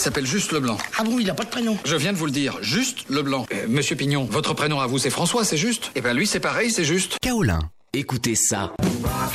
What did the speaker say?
s'appelle Juste Leblanc. Ah bon, il a pas de prénom? Je viens de vous le dire, Juste Leblanc. Monsieur Pignon, votre prénom à vous c'est François, c'est juste? Eh ben lui c'est pareil, c'est juste. Kaolin, écoutez ça.